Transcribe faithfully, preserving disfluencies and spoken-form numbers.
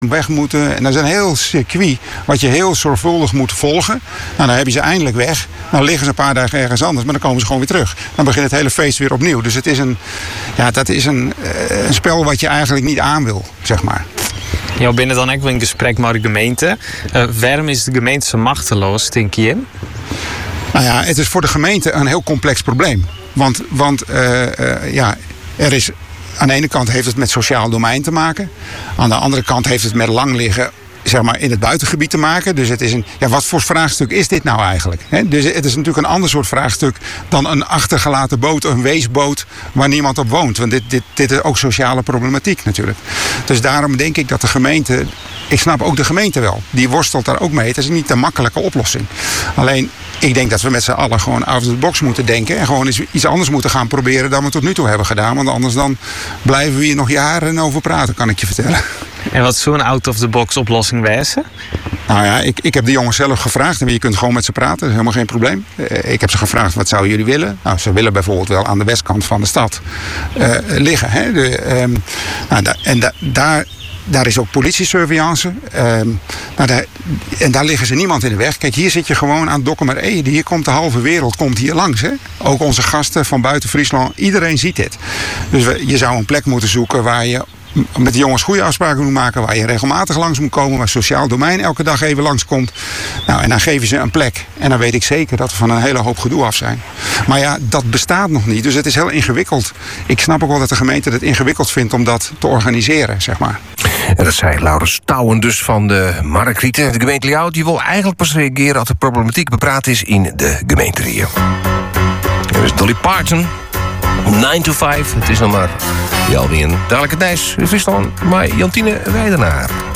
weg moeten. En dat is een heel circuit wat je heel zorgvuldig moet volgen. Nou, dan heb je ze eindelijk weg. Dan liggen ze een paar dagen ergens anders, maar dan komen ze gewoon weer terug. Dan begint het hele feest weer opnieuw. Dus het is een, ja, dat is een, een spel wat je eigenlijk niet aan wil, zeg maar. Ja, binnen dan ook wel in gesprek met de gemeente. Uh, waarom is de gemeente zo machteloos, denk je? Nou ja, het is voor de gemeente een heel complex probleem. Want, want uh, uh, ja, er is... Aan de ene kant heeft het met sociaal domein te maken. Aan de andere kant heeft het met lang liggen, zeg maar, in het buitengebied te maken. Dus het is een, ja, wat voor vraagstuk is dit nou eigenlijk? He, dus het is natuurlijk een ander soort vraagstuk dan een achtergelaten boot, een weesboot waar niemand op woont. Want dit, dit, dit is ook sociale problematiek natuurlijk. Dus daarom denk ik dat de gemeente, ik snap ook de gemeente wel, die worstelt daar ook mee. Het is niet een makkelijke oplossing. Alleen, ik denk dat we met z'n allen gewoon out of the box moeten denken. En gewoon iets anders moeten gaan proberen dan we tot nu toe hebben gedaan. Want anders dan blijven we hier nog jaren over praten, kan ik je vertellen. En wat zou een out-of-the-box oplossing wezen? Nou ja, ik, ik heb de jongens zelf gevraagd. En je kunt gewoon met ze praten, dat is helemaal geen probleem. Ik heb ze gevraagd, wat zouden jullie willen? Nou, ze willen bijvoorbeeld wel aan de westkant van de stad uh, liggen. Hè? De, um, nou, da, en da, daar... Daar is ook politiesurveillance. Um, nou daar, en daar liggen ze niemand in de weg. Kijk, hier zit je gewoon aan Dokkum Ede. Hier komt de halve wereld komt hier langs. Hè? Ook onze gasten van buiten Friesland. Iedereen ziet dit. Dus we, je zou een plek moeten zoeken waar je met de jongens goede afspraken moet maken. Waar je regelmatig langs moet komen. Waar sociaal domein elke dag even langskomt. Nou, en dan geven ze een plek. En dan weet ik zeker dat we van een hele hoop gedoe af zijn. Maar ja, dat bestaat nog niet. Dus het is heel ingewikkeld. Ik snap ook wel dat de gemeente het ingewikkeld vindt om dat te organiseren, zeg maar. En dat zei Laurens Touwen dus van de Markrieten. De gemeente Ljouwert die wil eigenlijk pas reageren als de problematiek bepraat is in de gemeenteriën. Er is Dolly Parton. nine to five. Het is nog maar Jelwin. Dadelijk het Nijs. In Friesland. Maar Jantine Weidenaar.